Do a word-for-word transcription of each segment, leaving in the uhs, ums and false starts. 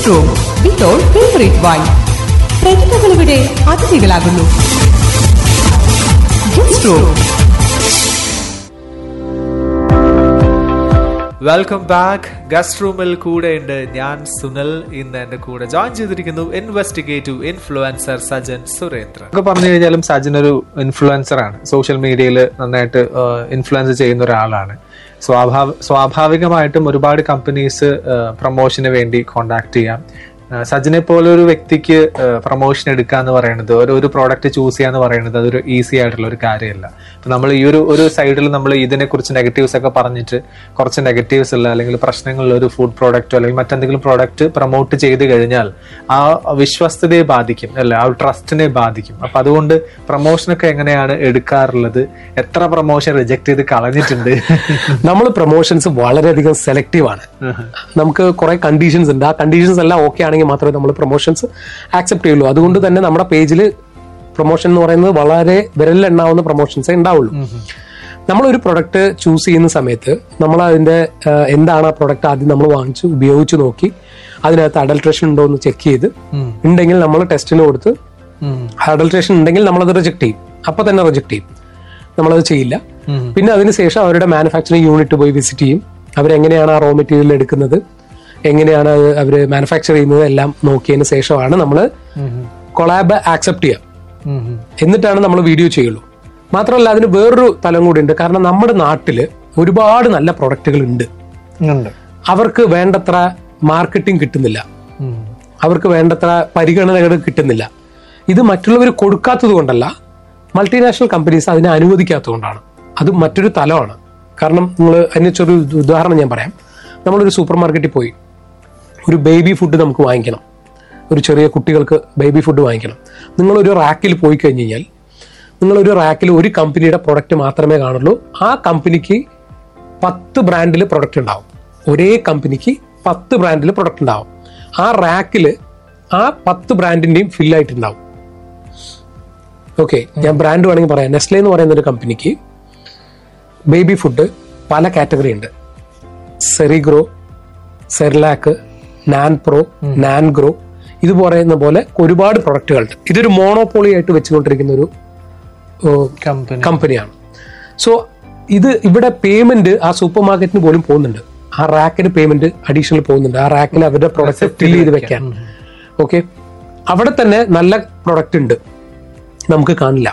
Guest room with all favourite wine. പ്രതിഭകളിവിടെ അതിഥികളാകുന്നു. Guest room. Welcome back. Guest റൂമിൽ കൂടെ ഉണ്ട് ഞാൻ സുനിൽ. ഇന്ന് എന്റെ കൂടെ ജോയിൻ ചെയ്തിരിക്കുന്നു ഇൻവെസ്റ്റിഗേറ്റീവ് ഇൻഫ്ലുവൻസർ സജൻ സുരേന്ദ്രൻ. ഒക്കെ പറഞ്ഞു കഴിഞ്ഞാലും സജൻ ഒരു ഇൻഫ്ലുവൻസർ ആണ്. സോഷ്യൽ മീഡിയയിൽ നന്നായിട്ട് ഇൻഫ്ലുവൻസ് ചെയ്യുന്ന ഒരാളാണ്. സ്വാഭാവ സ്വാഭാവികമായിട്ടും ഒരുപാട് കമ്പനീസ് പ്രൊമോഷന് വേണ്ടി കോണ്ടാക്ട് ചെയ്യാം. സജിനെ പോലെ ഒരു വ്യക്തിക്ക് പ്രൊമോഷൻ എടുക്കുക എന്ന് പറയുന്നത്, ഒരു ഒരു പ്രോഡക്റ്റ് ചൂസ് ചെയ്യുക എന്ന് പറയുന്നത് അതൊരു ഈസി ആയിട്ടുള്ള ഒരു കാര്യമല്ല. ഇപ്പൊ നമ്മൾ ഈ ഒരു ഒരു സൈഡിൽ നമ്മൾ ഇതിനെ കുറിച്ച് നെഗറ്റീവ്സ് ഒക്കെ പറഞ്ഞിട്ട് കുറച്ച് നെഗറ്റീവ്സ് ഉള്ള അല്ലെങ്കിൽ പ്രശ്നങ്ങളുള്ള ഒരു ഫുഡ് പ്രോഡക്റ്റോ അല്ലെങ്കിൽ മറ്റെന്തെങ്കിലും പ്രോഡക്റ്റ് പ്രൊമോട്ട് ചെയ്ത് കഴിഞ്ഞാൽ ആ വിശ്വസ്തതയെ ബാധിക്കും, അല്ലെ, ആ ട്രസ്റ്റിനെ ബാധിക്കും. അപ്പൊ അതുകൊണ്ട് പ്രൊമോഷനൊക്കെ എങ്ങനെയാണ് എടുക്കാറുള്ളത്? എത്ര പ്രൊമോഷൻ റിജക്ട് ചെയ്ത് കളഞ്ഞിട്ടുണ്ട്? നമ്മൾ പ്രൊമോഷൻസ് വളരെയധികം സെലക്റ്റീവ് ആണ്. നമുക്ക് കുറെ കണ്ടീഷൻസ് ഉണ്ട്. ആ കണ്ടീഷൻസ് എല്ലാം ഓക്കെ ആണെങ്കിൽ മാത്രമേ നമ്മൾ പ്രൊമോഷൻസ് ആക്സെപ്റ്റ് ചെയ്യുള്ളൂ. അതുകൊണ്ട് തന്നെ നമ്മുടെ പേജിൽ പ്രൊമോഷൻ എന്ന് പറയുന്നത് വളരെ വിരലിലെണ്ണാവുന്ന പ്രൊമോഷൻസേ ഉണ്ടാവുള്ളൂ. നമ്മളൊരു പ്രൊഡക്റ്റ് ചൂസ് ചെയ്യുന്ന സമയത്ത് നമ്മൾ അതിന്റെ എന്താണ് ആ പ്രൊഡക്റ്റ് ആദ്യം നമ്മൾ വാങ്ങിച്ച് ഉപയോഗിച്ച് നോക്കി അതിനകത്ത് അഡൾട്രേഷൻ ഉണ്ടോ എന്ന് ചെക്ക് ചെയ്ത് ഉണ്ടെങ്കിൽ നമ്മൾ ടെസ്റ്റിന് കൊടുത്ത് അഡൾട്രേഷൻ ഉണ്ടെങ്കിൽ നമ്മളത് റിജക്ട് ചെയ്യും. അപ്പൊ തന്നെ റിജക്ട് ചെയ്യും, നമ്മളത് ചെയ്യില്ല. പിന്നെ അതിനുശേഷം അവരുടെ മാനുഫാക്ചറിങ് യൂണിറ്റ് പോയി വിസിറ്റ് ചെയ്യും. അവരെങ്ങനെയാണ് ആ റോ മെറ്റീരിയൽ എടുക്കുന്നത്, എങ്ങനെയാണ് അവര് മാനുഫാക്ചർ ചെയ്യുന്നത് എല്ലാം നോക്കിയതിന് ശേഷമാണ് നമ്മൾ കൊളാബ് ആക്സെപ്റ്റ് ചെയ്യുക. എന്നിട്ടാണ് നമ്മൾ വീഡിയോ ചെയ്യുള്ളൂ. മാത്രമല്ല അതിന് വേറൊരു തലം കൂടി ഉണ്ട്. കാരണം നമ്മുടെ നാട്ടില് ഒരുപാട് നല്ല പ്രൊഡക്റ്റുകൾ ഉണ്ട്. അവർക്ക് വേണ്ടത്ര മാർക്കറ്റിംഗ് കിട്ടുന്നില്ല, അവർക്ക് വേണ്ടത്ര പരിഗണനകൾ കിട്ടുന്നില്ല. ഇത് മറ്റുള്ളവർ കൊടുക്കാത്തത് കൊണ്ടല്ല, മൾട്ടിനാഷണൽ കമ്പനീസ് അതിനെ അനുവദിക്കാത്തത് കൊണ്ടാണ്. അത് മറ്റൊരു തലമാണ്. കാരണം നിങ്ങൾ അതിന് ചെറിയ ഉദാഹരണം ഞാൻ പറയാം. നമ്മളൊരു സൂപ്പർ മാർക്കറ്റിൽ പോയി ഒരു ബേബി ഫുഡ് നമുക്ക് വാങ്ങിക്കണം, ഒരു ചെറിയ കുട്ടികൾക്ക് ബേബി ഫുഡ് വാങ്ങിക്കണം. നിങ്ങളൊരു റാക്കിൽ പോയി കഴിഞ്ഞ് കഴിഞ്ഞാൽ നിങ്ങളൊരു റാക്കിൽ ഒരു കമ്പനിയുടെ പ്രൊഡക്റ്റ് മാത്രമേ കാണുള്ളൂ. ആ കമ്പനിക്ക് പത്ത് ബ്രാൻഡിൽ പ്രൊഡക്റ്റ് ഉണ്ടാവും. ഒരേ കമ്പനിക്ക് പത്ത് ബ്രാൻഡിൽ പ്രൊഡക്റ്റ് ഉണ്ടാവും. ആ റാക്കിൽ ആ പത്ത് ബ്രാൻഡിന്റെയും ഫില്ലായിട്ടുണ്ടാവും. ഓക്കെ, ഞാൻ ബ്രാൻഡ് വേണമെങ്കിൽ പറയാം. നെസ്ലെ എന്ന് പറയുന്ന ഒരു കമ്പനിക്ക് ബേബി ഫുഡ് പല കാറ്റഗറി ഉണ്ട്. സെറിഗ്രോ, സെർലാക്ക്, നാൻ പ്രോ, നാൻ ഗ്രോ, ഇത് പറയുന്ന പോലെ ഒരുപാട് പ്രൊഡക്റ്റുകളുണ്ട്. ഇതൊരു മോണോപോളി ആയിട്ട് വെച്ചുകൊണ്ടിരിക്കുന്ന ഒരു കമ്പനിയാണ്. സോ ഇത് ഇവിടെ പേയ്മെന്റ് ആ സൂപ്പർ മാർക്കറ്റിന് പോലും പോകുന്നുണ്ട്. ആ റാക്കിന് പേയ്മെന്റ് അഡീഷണൽ പോകുന്നുണ്ട്. ആ റാക്കിൽ അവരുടെ പ്രൊഡക്റ്റ് ഫിൽ ചെയ്ത് വെക്കാൻ. ഓക്കെ, അവിടെ തന്നെ നല്ല പ്രൊഡക്റ്റ് ഉണ്ട്, നമുക്ക് കാണില്ല.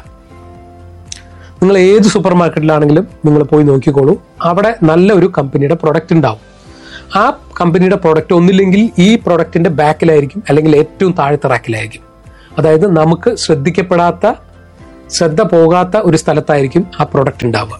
നിങ്ങൾ ഏത് സൂപ്പർ മാർക്കറ്റിലാണെങ്കിലും നിങ്ങൾ പോയി നോക്കിക്കോളൂ, അവിടെ നല്ല ഒരു കമ്പനിയുടെ പ്രൊഡക്റ്റ് ഉണ്ടാവും. ആ കമ്പനിയുടെ പ്രൊഡക്റ്റ് ഒന്നില്ലെങ്കിൽ ഈ പ്രൊഡക്റ്റിന്റെ ബാക്കിലായിരിക്കും, അല്ലെങ്കിൽ ഏറ്റവും താഴത്തെ റാക്കിലായിരിക്കും. അതായത് നമുക്ക് ശ്രദ്ധിക്കപ്പെടാത്ത, ശ്രദ്ധ പോകാത്ത ഒരു സ്ഥലത്തായിരിക്കും ആ പ്രൊഡക്റ്റ് ഉണ്ടാവുക.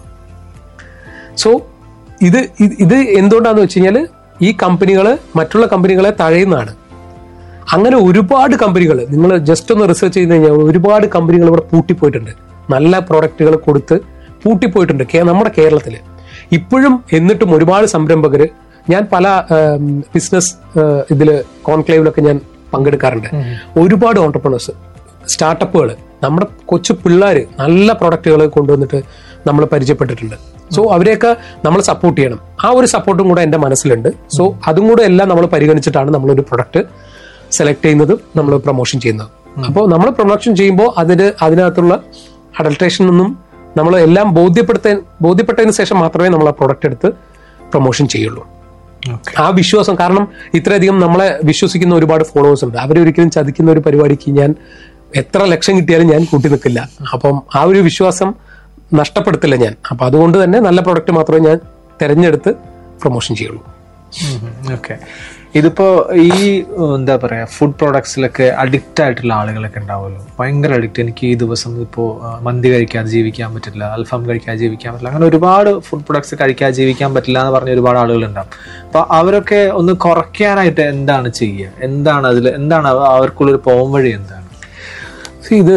സോ ഇത് ഇത് എന്തുകൊണ്ടാന്ന് വെച്ച് കഴിഞ്ഞാൽ ഈ കമ്പനികൾ മറ്റുള്ള കമ്പനികളെ തഴയുന്നതാണ്. അങ്ങനെ ഒരുപാട് കമ്പനികൾ നിങ്ങൾ ജസ്റ്റ് ഒന്ന് റിസർച്ച് ചെയ്ത് കഴിഞ്ഞാൽ ഒരുപാട് കമ്പനികൾ ഇവിടെ പൂട്ടിപ്പോയിട്ടുണ്ട്. നല്ല പ്രോഡക്റ്റുകൾ കൊടുത്ത് പൂട്ടിപ്പോയിട്ടുണ്ട് നമ്മുടെ കേരളത്തിൽ ഇപ്പോഴും. എന്നിട്ടും ഒരുപാട് സംരംഭകര്, ഞാൻ പല ബിസിനസ് ഇതില് കോൺക്ലേവിലൊക്കെ ഞാൻ പങ്കെടുക്കാറുണ്ട്. ഒരുപാട് ഓൺടർപ്രണേഴ്സ്, സ്റ്റാർട്ടപ്പുകൾ, നമ്മുടെ കൊച്ചു പിള്ളേര് നല്ല പ്രോഡക്റ്റുകൾ കൊണ്ടുവന്നിട്ട് നമ്മൾ പരിചയപ്പെട്ടിട്ടുണ്ട്. സോ അവരെയൊക്കെ നമ്മൾ സപ്പോർട്ട് ചെയ്യണം. ആ ഒരു സപ്പോർട്ടും കൂടെ എന്റെ മനസ്സിലുണ്ട്. സോ അതും കൂടെ എല്ലാം നമ്മൾ പരിഗണിച്ചിട്ടാണ് നമ്മളൊരു പ്രൊഡക്റ്റ് സെലക്ട് ചെയ്യുന്നതും നമ്മൾ പ്രൊമോഷൻ ചെയ്യുന്നതും. അപ്പോൾ നമ്മൾ പ്രൊമോഷൻ ചെയ്യുമ്പോൾ അതിന് അതിനകത്തുള്ള അഡൾട്രേഷൻ ഒന്നും നമ്മൾ എല്ലാം ബോധ്യപ്പെടുത്താൻ ബോധ്യപ്പെട്ടതിന് ശേഷം മാത്രമേ നമ്മൾ ആ പ്രൊഡക്റ്റ് എടുത്ത് പ്രൊമോഷൻ ചെയ്യുള്ളൂ. ആ വിശ്വാസം, കാരണം ഇത്രയധികം നമ്മളെ വിശ്വസിക്കുന്ന ഒരുപാട് ഫോളോവേഴ്സ് ഉണ്ട്. അവരൊരിക്കലും ചതിക്കുന്ന ഒരു പരിപാടിക്ക് ഞാൻ എത്ര ലക്ഷം കിട്ടിയാലും ഞാൻ കൂട്ടി നിൽക്കില്ല. അപ്പം ആ ഒരു വിശ്വാസം നഷ്ടപ്പെടുത്തില്ല ഞാൻ. അപ്പൊ അതുകൊണ്ട് തന്നെ നല്ല പ്രൊഡക്റ്റ് മാത്രമേ ഞാൻ തെരഞ്ഞെടുത്ത് പ്രൊമോഷൻ ചെയ്യുള്ളൂ. ഓക്കെ, ഇതിപ്പോ ഈ എന്താ പറയാ ഫുഡ് പ്രോഡക്ട്സിലൊക്കെ അഡിക്റ്റ് ആയിട്ടുള്ള ആളുകളൊക്കെ ഉണ്ടാവുമല്ലോ, ഭയങ്കര അഡിക്റ്റ്. എനിക്ക് ഈ ദിവസം ഇപ്പോ മന്തി കഴിക്കാതെ ജീവിക്കാൻ പറ്റില്ല, അൽഫാം കഴിക്കാതെ ജീവിക്കാൻ പറ്റില്ല, അങ്ങനെ ഒരുപാട് ഫുഡ് പ്രോഡക്ട്സ് കഴിക്കാതെ ജീവിക്കാൻ പറ്റില്ല എന്ന് പറഞ്ഞ ഒരുപാട് ആളുകൾ ഉണ്ടാവും. അപ്പൊ അവരൊക്കെ ഒന്ന് കുറയ്ക്കാനായിട്ട് എന്താണ് ചെയ്യുക? എന്താണ് അതിൽ എന്താണ് അവർക്കുള്ളൊരു പോംവഴി എന്താണ്? ഇത്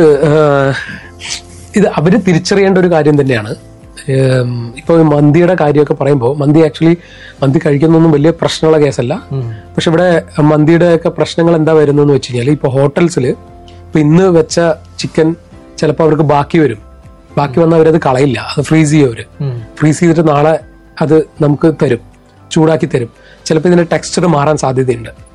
ഇത് അവര് തിരിച്ചറിയേണ്ട ഒരു കാര്യം തന്നെയാണ്. ഇപ്പൊ മന്തിയുടെ കാര്യമൊക്കെ പറയുമ്പോൾ മന്തി ആക്ച്വലി മന്തി കഴിക്കുന്നൊന്നും വലിയ പ്രശ്നമുള്ള കേസല്ല. പക്ഷെ ഇവിടെ മന്തിയുടെ ഒക്കെ പ്രശ്നങ്ങൾ എന്താ വരുന്നതെന്ന് വെച്ച് കഴിഞ്ഞാൽ ഇപ്പൊ ഹോട്ടൽസിൽ ഇപ്പൊ ഇന്ന് വെച്ച ചിക്കൻ ചിലപ്പോൾ അവർക്ക് ബാക്കി വരും. ബാക്കി വന്നാൽ അവരത് കളയില്ല, അത് ഫ്രീസ് ചെയ്യും. അവര് ഫ്രീസ് ചെയ്തിട്ട് നാളെ അത് നമുക്ക് തരും, ചൂടാക്കി തരും. ചിലപ്പോൾ ഇതിന്റെ ടെക്സ്ചർ മാറാൻ സാധ്യതയുണ്ട്.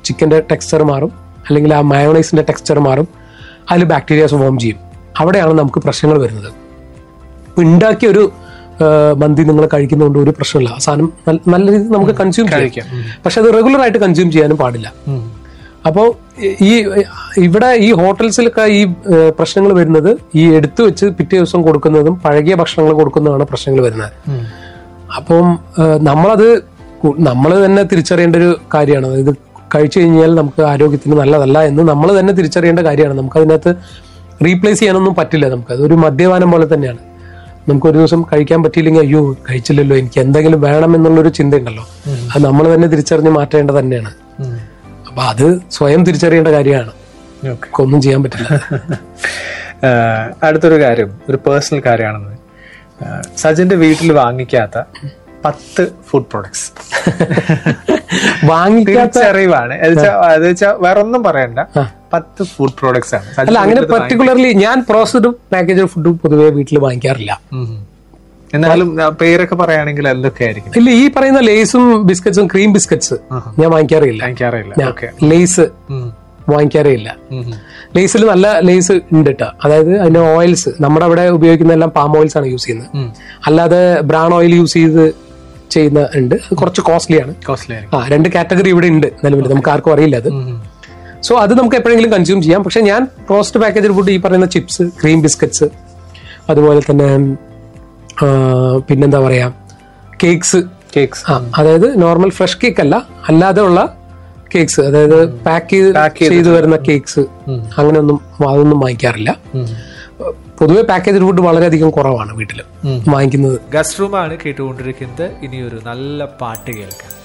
ചിക്കന്റെ ടെക്സ്ചർ മാറും, അല്ലെങ്കിൽ ആ മയോണൈസിന്റെ ടെക്സ്ചർ മാറും, അതിൽ ബാക്ടീരിയാസ് ഫോം ചെയ്യും. അവിടെയാണ് നമുക്ക് പ്രശ്നങ്ങൾ വരുന്നത്. ഉണ്ടാക്കിയ ഒരു മന്തി നിങ്ങൾ കഴിക്കുന്നതുകൊണ്ട് ഒരു പ്രശ്നമില്ല, സാധനം നല്ല രീതിയിൽ നമുക്ക് കൺസ്യൂം ചെയ്യാം. പക്ഷെ അത് റെഗുലർ ആയിട്ട് കൺസ്യൂം ചെയ്യാനും പാടില്ല. അപ്പോൾ ഈ ഇവിടെ ഈ ഹോട്ടൽസിലൊക്കെ ഈ പ്രശ്നങ്ങൾ വരുന്നത് ഈ എടുത്തു വെച്ച് പിറ്റേ ദിവസം കൊടുക്കുന്നതും പഴകിയ ഭക്ഷണങ്ങൾ കൊടുക്കുന്നതാണ് പ്രശ്നങ്ങൾ വരുന്നത്. അപ്പം നമ്മളത് നമ്മൾ തന്നെ തിരിച്ചറിയേണ്ട ഒരു കാര്യമാണ്. ഇത് കഴിച്ചു കഴിഞ്ഞാൽ നമുക്ക് ആരോഗ്യത്തിന് നല്ലതല്ല എന്ന് നമ്മൾ തന്നെ തിരിച്ചറിയേണ്ട കാര്യമാണ്. നമുക്കതിനകത്ത് റീപ്ലേസ് ചെയ്യാനൊന്നും പറ്റില്ല. നമുക്ക് അതൊരു മദ്യപാനം പോലെ തന്നെയാണ്. നമുക്കൊരു ദിവസം കഴിക്കാൻ പറ്റിയില്ലെങ്കിൽ അയ്യോ കഴിച്ചില്ലല്ലോ, എനിക്ക് എന്തെങ്കിലും വേണം എന്നുള്ളൊരു ചിന്തയുണ്ടല്ലോ, അത് നമ്മൾ തന്നെ തിരിച്ചറിഞ്ഞ് മാറ്റേണ്ടത് തന്നെയാണ്. അപ്പൊ അത് സ്വയം തിരിച്ചറിയേണ്ട കാര്യമാണ്, ഒന്നും ചെയ്യാൻ പറ്റില്ല. അടുത്തൊരു കാര്യം, ഒരു പേഴ്സണൽ കാര്യമാണെന്ന്, സജിന്റെ വീട്ടിൽ വാങ്ങിക്കാത്ത പത്ത് ഫുഡ് പ്രോഡക്ട്സ് വാങ്ങിക്കാത്ത അറിവാണ്. അത് വെച്ചാൽ വേറെ ഒന്നും പറയണ്ട, പത്ത് ഫുഡ് പ്രോഡക്ട്സ് ആണ്. അല്ല, അങ്ങനെ പെർട്ടിക്കുലർലി ഞാൻ പ്രോസസ്ഡ് പാക്കേജ് ഫുഡ് പൊതുവെ വീട്ടിൽ വാങ്ങിക്കാറില്ല. എന്നാലും പേരൊക്കെ പറയുകയാണെങ്കിൽ എന്തൊക്കെ ആയിരിക്കും? ഇല്ല, ഈ പറയുന്ന ലേസും ബിസ്ക്കറ്റ്സും ക്രീം ബിസ്ക്കറ്റ്സ് ഞാൻ വാങ്ങിക്കാറില്ല. ലേസ് വാങ്ങിക്കാറേ ഇല്ല. ലേസിൽ നല്ല ലേസ് ഉണ്ട് കേട്ടോ. അതായത് അതിന്റെ ഓയിൽസ് നമ്മുടെ അവിടെ ഉപയോഗിക്കുന്ന എല്ലാം പാം ഓയിൽസ് ആണ് യൂസ് ചെയ്യുന്നത്. അല്ലാതെ ബ്രാൻ ഓയിൽ യൂസ് ചെയ്ത് ചെയ്യുന്ന ഉണ്ട്, കുറച്ച് കോസ്റ്റ്ലിയാണ്. ആ രണ്ട് കാറ്റഗറി ഇവിടെ ഉണ്ട് നിലവിൽ, നമുക്ക് ആർക്കും അറിയില്ല അത്. സോ അത് നമുക്ക് എപ്പോഴെങ്കിലും കൺസ്യൂം ചെയ്യാം. പക്ഷെ ഞാൻ റോസ്റ്റ് പാക്കേജ് ഫുഡ്, ഈ പറയുന്ന ചിപ്സ്, ക്രീം ബിസ്ക്കറ്റ്സ്, അതുപോലെ തന്നെ പിന്നെന്താ പറയാ കേക്ക്സ് കേക്ക്സ് അതായത് നോർമൽ ഫ്രഷ് കേക്ക് അല്ല, അല്ലാതെ ഉള്ള കേക്ക്സ്, അതായത് പാക്ക് ചെയ്ത് വരുന്ന കേക്ക്സ്, അങ്ങനെയൊന്നും അതൊന്നും വാങ്ങിക്കാറില്ല. പൊതുവെ പാക്കേജ് ഫുഡ് വളരെയധികം കുറവാണ് വീട്ടിൽ വാങ്ങിക്കുന്നത്. ഗസ്റ്റ് റൂമാണ് കേട്ടുകൊണ്ടിരിക്കുന്നത്. ഇനി ഒരു നല്ല പാട്ട് കേൾക്കാം.